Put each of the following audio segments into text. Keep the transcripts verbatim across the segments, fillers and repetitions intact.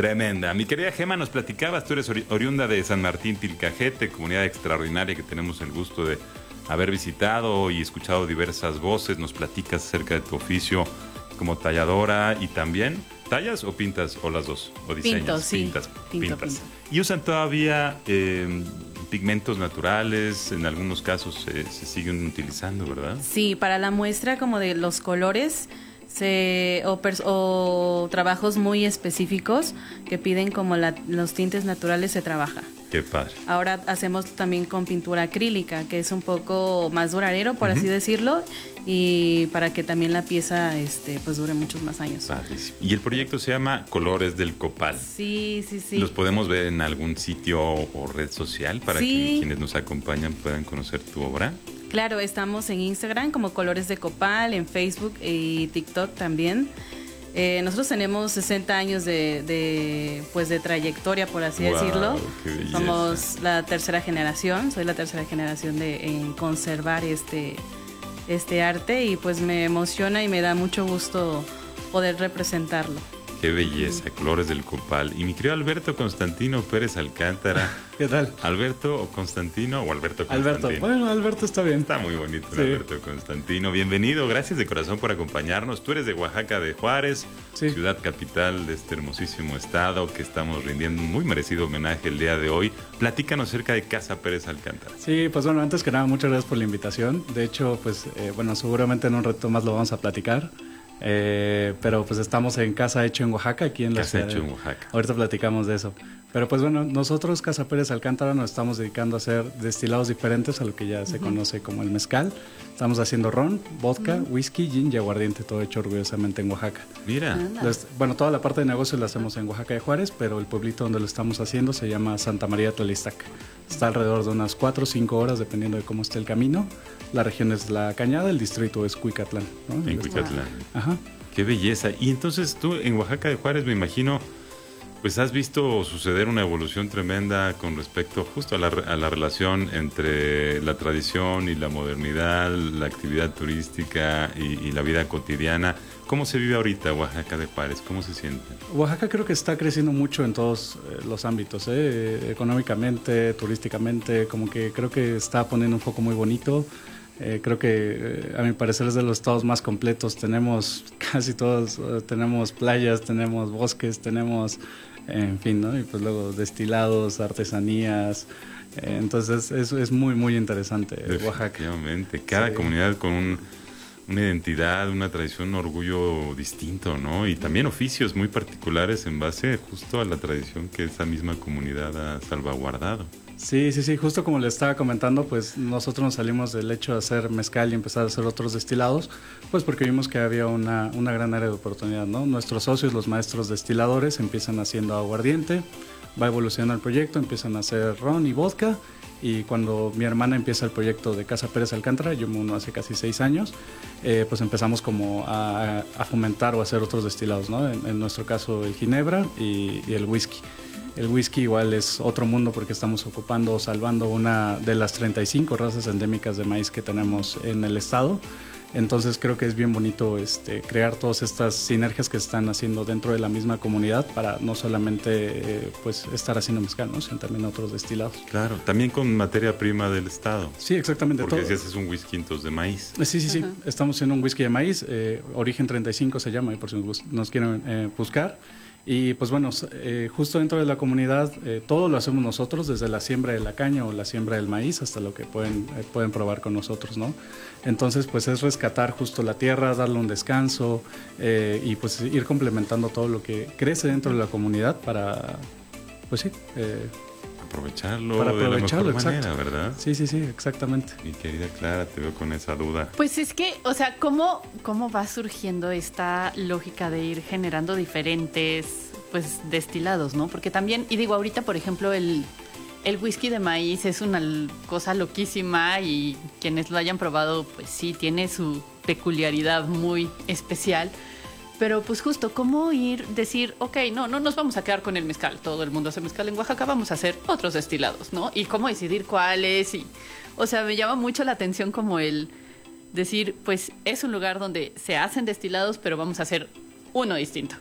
Tremenda. Mi querida Gema, nos platicabas, tú eres ori- oriunda de San Martín Tilcajete, comunidad extraordinaria que tenemos el gusto de haber visitado y escuchado diversas voces. Nos platicas acerca de tu oficio como talladora y también, ¿tallas o pintas o las dos? ¿O diseñas? Pinto, sí. Pintas, Pinto, pintas. pinto. ¿Y usan todavía eh, pigmentos naturales? En algunos casos eh, se siguen utilizando, ¿verdad? Sí, para la muestra como de los colores se o, pers- o trabajos muy específicos que piden como la- los tintes naturales se trabaja. Qué padre. Ahora hacemos también con pintura acrílica, que es un poco más duradero, por Ujú. así decirlo, y para que también la pieza este pues dure muchos más años. Padrísimo. Y el proyecto se llama Colores del Copal. Sí, sí, sí. ¿Los podemos ver en algún sitio o red social para Sí. que quienes nos acompañan puedan conocer tu obra? Claro, estamos en Instagram como Colores de Copal, en Facebook y TikTok también. Eh, nosotros tenemos sesenta años de, de, pues de trayectoria, por así Guau, decirlo. qué belleza. Somos la tercera generación, soy la tercera generación de en conservar este, este arte y pues me emociona y me da mucho gusto poder representarlo. Qué belleza, Colores del Copal. Y mi querido Alberto Constantino Pérez Alcántara. ¿Qué tal? ¿Alberto o Constantino o Alberto Constantino? Alberto. Bueno, Alberto está bien. Está muy bonito el Sí. Alberto Constantino. Bienvenido, gracias de corazón por acompañarnos. Tú eres de Oaxaca de Juárez, Sí. ciudad capital de este hermosísimo estado que estamos rindiendo un muy merecido homenaje el día de hoy. Platícanos acerca de Casa Pérez Alcántara. Sí, pues bueno, antes que nada, muchas gracias por la invitación. De hecho, pues eh, bueno, seguramente en un reto más lo vamos a platicar. Eh, pero pues estamos en Casa Hecho en Oaxaca, aquí en la Casa ciudad. Hecho en Oaxaca. Ahorita platicamos de eso. Pero pues bueno, nosotros, Casa Pérez Alcántara, nos estamos dedicando a hacer destilados diferentes a lo que ya se conoce como el mezcal. Estamos haciendo ron, vodka, whisky, gin y aguardiente, todo hecho orgullosamente en Oaxaca. Mira, Entonces, bueno, toda la parte de negocio la hacemos en Oaxaca de Juárez, pero el pueblito donde lo estamos haciendo se llama Santa María Tlalistac. Está alrededor de unas cuatro o cinco horas, dependiendo de cómo esté el camino. La región es La Cañada, el distrito es Cuicatlán, ¿no? en Cuicatlán. Ajá. Qué belleza. Y entonces tú en Oaxaca de Juárez, me imagino, pues has visto suceder una evolución tremenda con respecto justo a la, a la relación entre la tradición y la modernidad, la actividad turística y, y la vida cotidiana. ¿Cómo se vive ahorita Oaxaca de Juárez? ¿Cómo se siente? Oaxaca creo que está creciendo mucho en todos eh, los ámbitos, ¿eh? Económicamente, turísticamente, como que creo que está poniendo un foco muy bonito. Eh, creo que eh, a mi parecer es de los estados más completos. Tenemos casi todos, eh, tenemos playas, tenemos bosques, tenemos, eh, en fin, ¿no? Y pues luego destilados, artesanías. Eh, entonces es, es muy, muy interesante eh, Oaxaca. Definitivamente. Cada Sí. comunidad con un- una identidad, una tradición, un orgullo distinto, ¿no? Y también oficios muy particulares en base justo a la tradición que esa misma comunidad ha salvaguardado. Sí, sí, sí, justo como le estaba comentando, pues nosotros nos salimos del hecho de hacer mezcal y empezar a hacer otros destilados, pues porque vimos que había una, una gran área de oportunidad, ¿no? Nuestros socios, los maestros destiladores, empiezan haciendo aguardiente, va evolucionando el proyecto, empiezan a hacer ron y vodka, y cuando mi hermana empieza el proyecto de Casa Pérez Alcántara, yo me uno hace casi seis años, eh, pues empezamos como a, a fomentar o hacer otros destilados, ¿no? En, en nuestro caso el ginebra y, y el whisky. El whisky igual es otro mundo porque estamos ocupando o salvando una de las treinta y cinco razas endémicas de maíz que tenemos en el estado. Entonces creo que es bien bonito este, crear todas estas sinergias que se están haciendo dentro de la misma comunidad para no solamente eh, pues estar haciendo mezcal, ¿no? Sino también otros destilados. Claro, también con materia prima del estado. Sí, exactamente. Porque todo. si haces un whisky entonces de maíz. Sí, sí, sí. Estamos haciendo un whisky de maíz, eh, Origen treinta y cinco se llama, y por si nos, bus- nos quieren eh, buscar. Y pues bueno, eh, justo dentro de la comunidad eh, todo lo hacemos nosotros, desde la siembra de la caña o la siembra del maíz hasta lo que pueden, eh, pueden probar con nosotros, ¿no? Entonces pues es rescatar justo la tierra, darle un descanso eh, y pues ir complementando todo lo que crece dentro de la comunidad para, pues sí, eh, Aprovecharlo para de aprovecharlo, la mejor exacto. manera, ¿verdad? Sí, sí, sí, exactamente. Mi querida Clara, te veo con esa duda. Pues es que, o sea, ¿cómo, cómo va surgiendo esta lógica de ir generando diferentes, pues, destilados, ¿no? Porque también, y digo, ahorita, por ejemplo, el, el whisky de maíz es una l- cosa loquísima y quienes lo hayan probado, pues sí, tiene su peculiaridad muy especial. Pero pues justo, ¿cómo ir, decir, ok, no, no nos vamos a quedar con el mezcal, todo el mundo hace mezcal en Oaxaca, vamos a hacer otros destilados, ¿no? Y cómo decidir cuáles, y, o sea, me llama mucho la atención como el decir, pues es un lugar donde se hacen destilados, pero vamos a hacer uno distinto.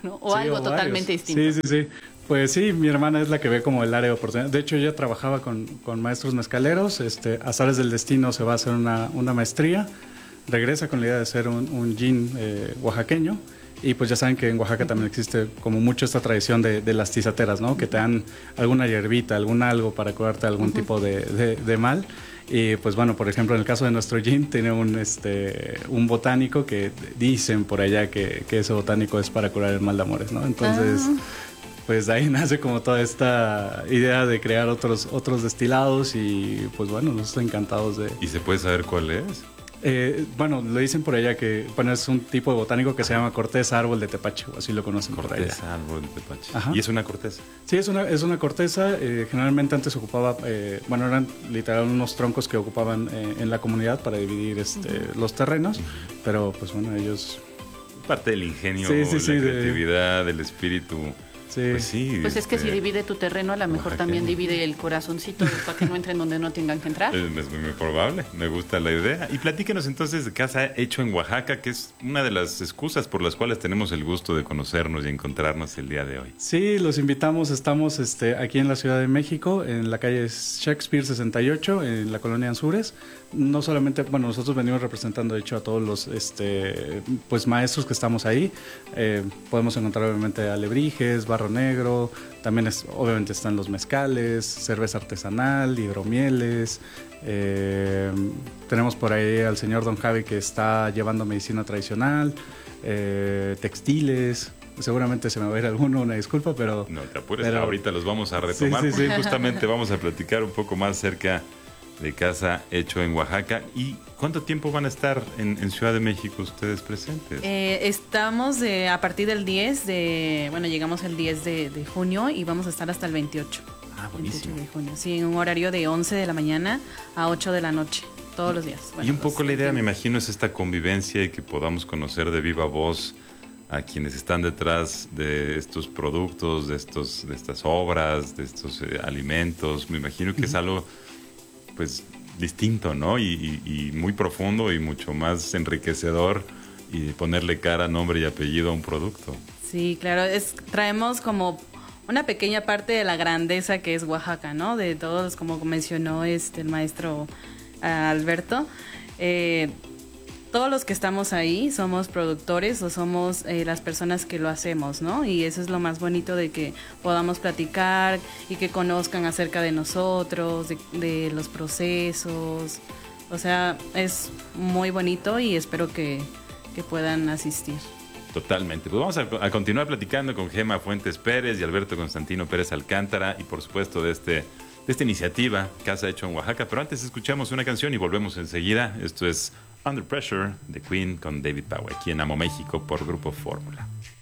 ¿no? O Sí, algo o totalmente varios. distinto. Sí, sí, sí. Pues sí, mi hermana es la que ve como el área de oportunidad. De hecho, ella trabajaba con, con maestros mezcaleros. Este, azares del destino se va a hacer una, una maestría. Regresa con la idea de ser un, un gin eh, oaxaqueño. Y pues ya saben que en Oaxaca también existe como mucho esta tradición de, de las tisateras, ¿no? Que te dan alguna hierbita, algún algo para curarte algún uh-huh. tipo de, de, de mal. Y pues bueno, por ejemplo, en el caso de nuestro gin tiene un, este, un botánico que dicen por allá que, que ese botánico es para curar el mal de amores, ¿no? Entonces, ah. pues de ahí nace como toda esta idea de crear otros, otros destilados y pues bueno, nosotros encantados de... ¿Y se puede saber cuál es? Eh, bueno, le dicen por allá que bueno, es un tipo de botánico que se llama corteza árbol de tepache, o así lo conocen por allá. Corteza árbol de tepache. Ajá. ¿Y es una corteza? Sí, es una, es una corteza. Eh, generalmente antes ocupaba, eh, bueno, eran literal unos troncos que ocupaban eh, en la comunidad para dividir este, uh-huh. los terrenos, uh-huh. pero pues bueno, ellos... Parte del ingenio, sí, sí, la sí, creatividad, de... del espíritu... Sí. Pues, sí, pues es que este, si divide tu terreno, a lo mejor oaxaqueño. También divide el corazoncito para que no entren donde no tengan que entrar. Es, es muy probable, me gusta la idea. Y platíquenos entonces de Casa Hecho en Oaxaca, que es una de las excusas por las cuales tenemos el gusto de conocernos y encontrarnos el día de hoy. Sí, los invitamos, estamos este, aquí en la Ciudad de México, en la calle Shakespeare sesenta y ocho, en la colonia Anzures. No solamente, bueno, nosotros venimos representando de hecho a todos los este, pues maestros que estamos ahí. Eh, podemos encontrar obviamente alebrijes, barro negro, también es, obviamente están los mezcales, cerveza artesanal, hidromieles. Eh, tenemos por ahí al señor Don Javi que está llevando medicina tradicional, eh, textiles. Seguramente se me va a ir alguno, una disculpa, pero... No te apures, pero, ahorita los vamos a retomar. Sí, sí, sí. Justamente vamos a platicar un poco más acerca de Casa Hecho en Oaxaca. ¿Y cuánto tiempo van a estar en, en Ciudad de México ustedes presentes? Eh, estamos de, a partir del diez de... Bueno, llegamos el diez de, de junio y vamos a estar hasta el veintiocho. Ah, buenísimo. veintiocho de junio. Sí, en un horario de once de la mañana a ocho de la noche, todos los días. Bueno, y un poco pues, la idea, me imagino, es esta convivencia y que podamos conocer de viva voz a quienes están detrás de estos productos, de, estos, de estas obras, de estos eh, alimentos. Me imagino que uh-huh. es algo... pues distinto, ¿no? Y, y, y muy profundo y mucho más enriquecedor y ponerle cara, nombre y apellido a un producto. Sí, claro, es traemos como una pequeña parte de la grandeza que es Oaxaca, ¿no? De todos, como mencionó este el maestro uh, Alberto, eh, todos los que estamos ahí somos productores o somos eh, las personas que lo hacemos, ¿no? Y eso es lo más bonito de que podamos platicar y que conozcan acerca de nosotros, de, de los procesos. O sea, es muy bonito y espero que, que puedan asistir. Totalmente. Pues vamos a, a continuar platicando con Gema Fuentes Pérez y Alberto Constantino Pérez Alcántara y por supuesto de este... de esta iniciativa Casa Hecho en Oaxaca, pero antes escuchamos una canción y volvemos enseguida. Esto es Under Pressure de Queen con David Bowie, aquí en Amo México por Grupo Fórmula.